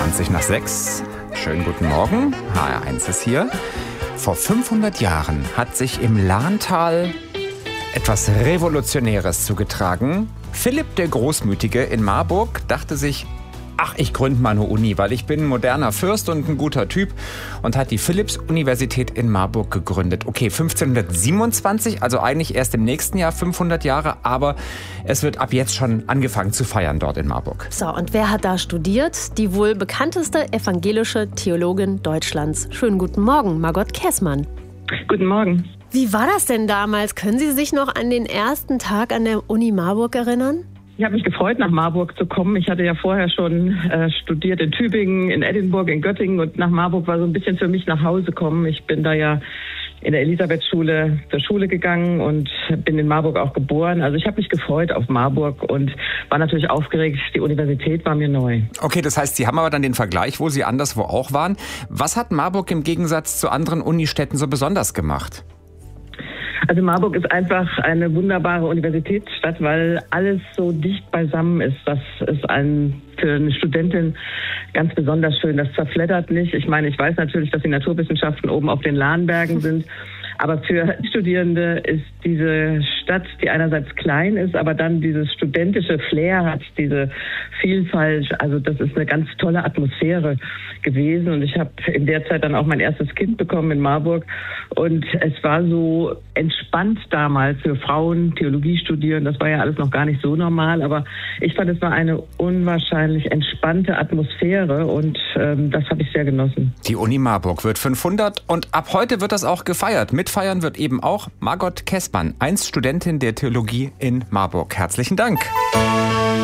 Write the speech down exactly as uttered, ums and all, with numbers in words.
zwanzig nach sechs. Schönen guten Morgen, H R eins ist hier. Vor fünfhundert Jahren hat sich im Lahntal etwas Revolutionäres zugetragen. Philipp der Großmütige in Marburg dachte sich, ach, ich gründe mal eine Uni, weil ich bin ein moderner Fürst und ein guter Typ, und hat die Philipps-Universität in Marburg gegründet. Okay, fünfzehnhundertsiebenundzwanzig, also eigentlich erst im nächsten Jahr fünfhundert Jahre, aber es wird ab jetzt schon angefangen zu feiern dort in Marburg. So, und wer hat da studiert? Die wohl bekannteste evangelische Theologin Deutschlands. Schönen guten Morgen, Margot Käßmann. Guten Morgen. Wie war das denn damals? Können Sie sich noch an den ersten Tag an der Uni Marburg erinnern? Ich habe mich gefreut, nach Marburg zu kommen. Ich hatte ja vorher schon äh, studiert in Tübingen, in Edinburgh, in Göttingen, und nach Marburg war so ein bisschen für mich nach Hause kommen. Ich bin da ja in der Elisabethschule zur Schule gegangen und bin in Marburg auch geboren. Also ich habe mich gefreut auf Marburg und war natürlich aufgeregt. Die Universität war mir neu. Okay, das heißt, Sie haben aber dann den Vergleich, wo Sie anderswo auch waren. Was hat Marburg im Gegensatz zu anderen Unistädten so besonders gemacht? Also Marburg ist einfach eine wunderbare Universitätsstadt, weil alles so dicht beisammen ist. Das ist ein, für eine Studentin ganz besonders schön. Das zerfleddert nicht. Ich meine, ich weiß natürlich, dass die Naturwissenschaften oben auf den Lahnbergen sind. Aber für Studierende ist diese Stadt, die einerseits klein ist, aber dann dieses studentische Flair hat, diese Vielfalt. Also das ist eine ganz tolle Atmosphäre gewesen. Und ich habe in der Zeit dann auch mein erstes Kind bekommen in Marburg. Und es war so entspannt damals für Frauen, Theologie studieren. Das war ja alles noch gar nicht so normal. Aber ich fand, es war eine unwahrscheinlich entspannte Atmosphäre. Und ähm, das habe ich sehr genossen. Die Uni Marburg wird fünfhundert und ab heute wird das auch gefeiert. Mitfeiern wird eben auch Margot Käßmann, einst Studentin der Theologie in Marburg. Herzlichen Dank.